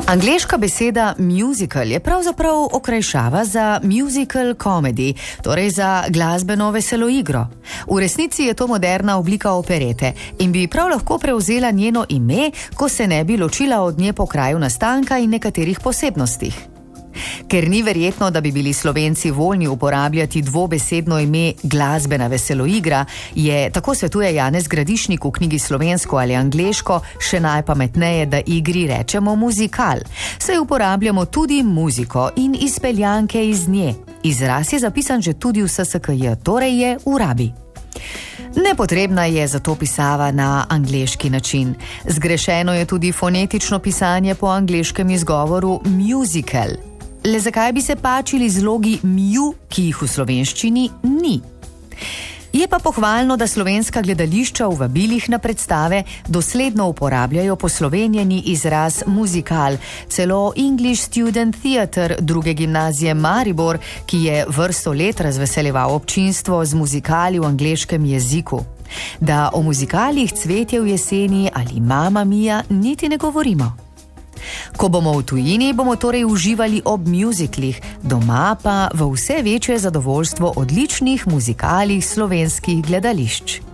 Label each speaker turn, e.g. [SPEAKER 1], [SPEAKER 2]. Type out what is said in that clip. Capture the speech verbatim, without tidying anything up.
[SPEAKER 1] Angleška beseda musical je pravzaprav okrajšava za musical comedy, torej za glasbeno veseloigro. V resnici je to moderna oblika operete in bi prav lahko prevzela njeno ime, ko se ne bi ločila od nje po kraju nastanka in nekaterih posebnostih. Ker ni verjetno, da bi bili Slovenci voljni uporabljati dvobesedno ime glasbena veseloigra, je, tako svetuje Janez Gradišnik v knjigi Slovensko ali angleško, še najpametneje, da igri rečemo muzikal. Saj uporabljamo tudi muziko in izpeljanke iz nje. Izraz je zapisan že tudi v S S K J, torej je v rabi. Nepotrebna je zato pisava na angleški način. Zgrešeno je tudi fonetično pisanje po angleškem izgovoru musical. Le zakaj bi se pačili zlogi mju, ki jih v slovenščini ni? Je pa pohvalno, da slovenska gledališča v vabilih na predstave dosledno uporabljajo poslovenjeni izraz muzikal. Celo English Student Theatre druge gimnazije Maribor, ki je vrsto let razveseljeval občinstvo z muzikali v angleškem jeziku. Da o muzikalih Cvetje v jeseni ali Mama Mia niti ne govorimo. Ko bomo v tujini, bomo torej uživali ob muziklih, doma pa v vse večje zadovoljstvo odličnih muzikalih slovenskih gledališč.